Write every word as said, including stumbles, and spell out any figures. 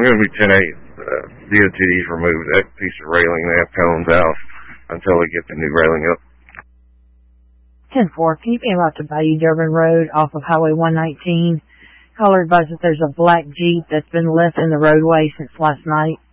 going to be ten eight. Uh, D O T's removed that piece of railing. They have cones out until they get the new railing up. ten four, can you be about to Bayou Durban Road off of Highway one nineteen? Caller advised that there's a black Jeep that's been left in the roadway since last night.